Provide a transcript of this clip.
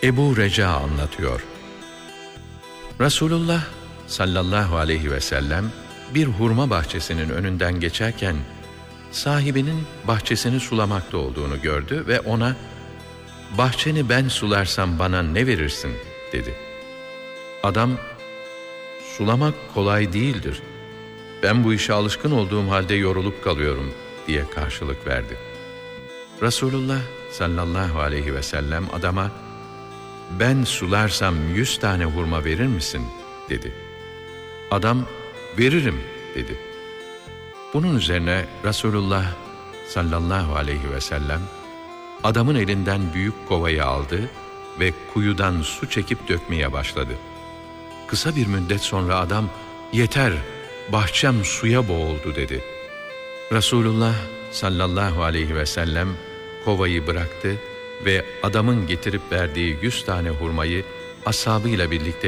Ebu Reca anlatıyor. Resulullah sallallahu aleyhi ve sellem bir hurma bahçesinin önünden geçerken sahibinin bahçesini sulamakta olduğunu gördü ve ona "Bahçeni ben sularsam bana ne verirsin?" dedi. Adam "Sulamak kolay değildir. Ben bu işe alışkın olduğum halde yorulup kalıyorum." diye karşılık verdi. Resulullah sallallahu aleyhi ve sellem adama "Ben sularsam 100 tane hurma verir misin?" dedi. Adam "Veririm." dedi. Bunun üzerine Resulullah sallallahu aleyhi ve sellem adamın elinden büyük kovayı aldı ve kuyudan su çekip dökmeye başladı. Kısa bir müddet sonra adam "Yeter, bahçem suya boğuldu." dedi. Resulullah sallallahu aleyhi ve sellem kovayı bıraktı ve adamın getirip verdiği 100 tane hurmayı ashabıyla birlikte